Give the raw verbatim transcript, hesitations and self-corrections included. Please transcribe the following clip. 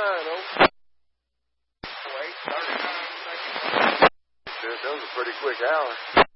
nine. Oh. Wait, thirty-nine seconds. That was a pretty quick hour.